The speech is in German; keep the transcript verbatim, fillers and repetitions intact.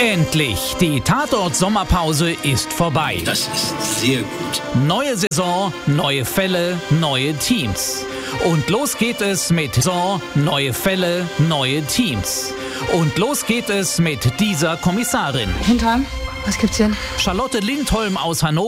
Endlich, die Tatort-Sommerpause ist vorbei. Das ist sehr gut. Neue Saison, neue Fälle, neue Teams. Und los geht es mit Saison, neue Fälle, neue Teams. Und los geht es mit dieser Kommissarin. Hintern, was gibt's denn? Charlotte Lindholm aus Hannover.